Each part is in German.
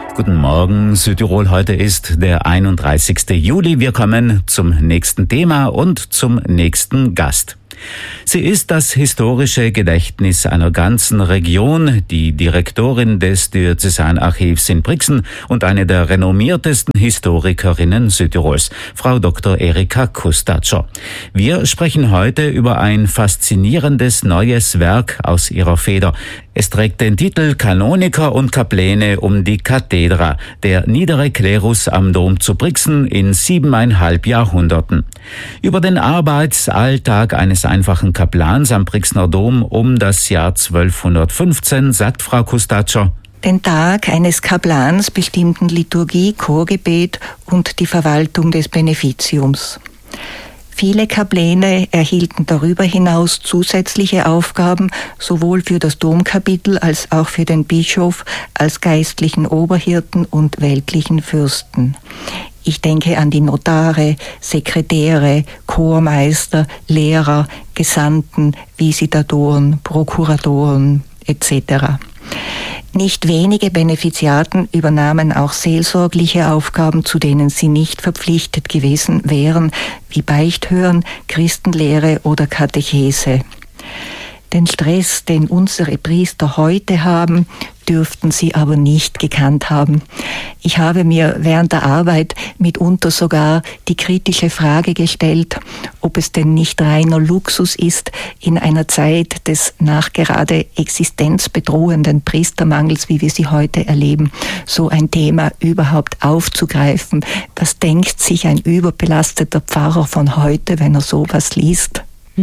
Guten Morgen, Südtirol. Heute ist der 31. Juli. Wir kommen zum nächsten Thema und zum nächsten Gast. Sie ist das historische Gedächtnis einer ganzen Region, die Direktorin des Diözesanarchivs in Brixen und eine der renommiertesten Historikerinnen Südtirols, Frau Dr. Erika Kustatscher. Wir sprechen heute über ein faszinierendes neues Werk aus ihrer Feder. Es trägt den Titel Kanoniker und Kapläne um die Kathedra, der niedere Klerus am Dom zu Brixen in 7,5 Jahrhunderten. Über den Arbeitsalltag eines einfachen Kaplans am Brixner Dom um das Jahr 1215 sagt Frau Kustatscher: Den Tag eines Kaplans bestimmten Liturgie, Chorgebet und die Verwaltung des Beneficiums. Viele Kapläne erhielten darüber hinaus zusätzliche Aufgaben, sowohl für das Domkapitel als auch für den Bischof als geistlichen Oberhirten und weltlichen Fürsten. Ich denke an die Notare, Sekretäre, Chormeister, Lehrer, Gesandten, Visitatoren, Prokuratoren etc. Nicht wenige Benefiziaten übernahmen auch seelsorgliche Aufgaben, zu denen sie nicht verpflichtet gewesen wären, wie Beichthören, Christenlehre oder Katechese. Den Stress, den unsere Priester heute haben, dürften sie aber nicht gekannt haben. Ich habe mir während der Arbeit mitunter sogar die kritische Frage gestellt, ob es denn nicht reiner Luxus ist, in einer Zeit des nachgerade existenzbedrohenden Priestermangels, wie wir sie heute erleben, so ein Thema überhaupt aufzugreifen. Was denkt sich ein überbelasteter Pfarrer von heute, wenn er sowas liest?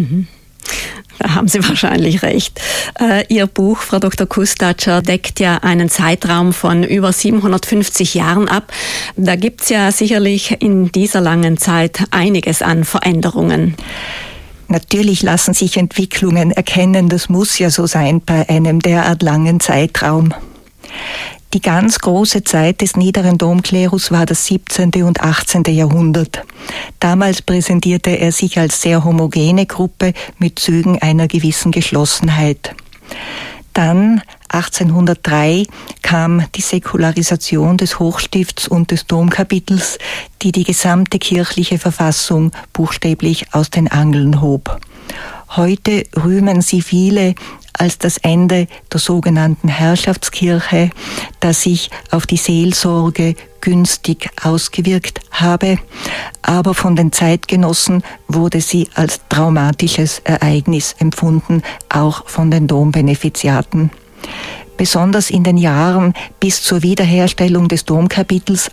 Da haben Sie wahrscheinlich recht. Ihr Buch, Frau Dr. Kustatscher, deckt ja einen Zeitraum von über 750 Jahren ab. Da gibt's ja sicherlich in dieser langen Zeit einiges an Veränderungen. Natürlich lassen sich Entwicklungen erkennen, das muss ja so sein bei einem derart langen Zeitraum. Die ganz große Zeit des niederen Domklerus war das 17. und 18. Jahrhundert. Damals präsentierte er sich als sehr homogene Gruppe mit Zügen einer gewissen Geschlossenheit. Dann, 1803, kam die Säkularisation des Hochstifts und des Domkapitels, die die gesamte kirchliche Verfassung buchstäblich aus den Angeln hob. Heute rühmen sie viele als das Ende der sogenannten Herrschaftskirche, das sich auf die Seelsorge günstig ausgewirkt habe, aber von den Zeitgenossen wurde sie als traumatisches Ereignis empfunden, auch von den Dombenefiziaten. Besonders in den Jahren bis zur Wiederherstellung des Domkapitels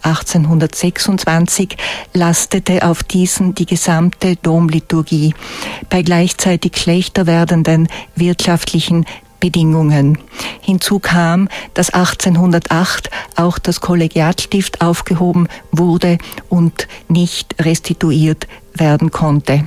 1826 lastete auf diesen die gesamte Domliturgie, bei gleichzeitig schlechter werdenden wirtschaftlichen Bedingungen. Hinzu kam, dass 1808 auch das Kollegiatstift aufgehoben wurde und nicht restituiert werden konnte.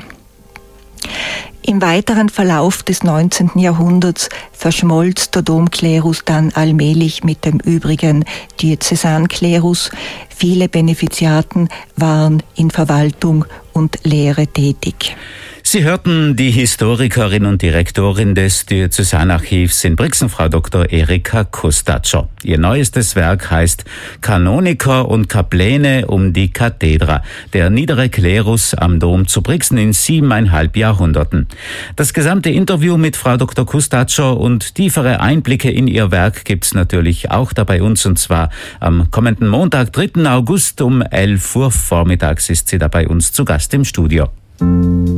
Im weiteren Verlauf des 19. Jahrhunderts verschmolz der Domklerus dann allmählich mit dem übrigen Diözesanklerus. Viele Benefiziaten waren in Verwaltung und Lehre tätig. Sie hörten die Historikerin und Direktorin des Diözesanarchivs in Brixen, Frau Dr. Erika Kustatscher. Ihr neuestes Werk heißt Kanoniker und Kapläne um die Kathedra, der niedere Klerus am Dom zu Brixen in 7,5 Jahrhunderten. Das gesamte Interview mit Frau Dr. Kustatscher und tiefere Einblicke in ihr Werk gibt's natürlich auch da bei uns, und zwar am kommenden Montag, 3. August um 11 Uhr vormittags ist sie da bei uns zu Gast im Studio.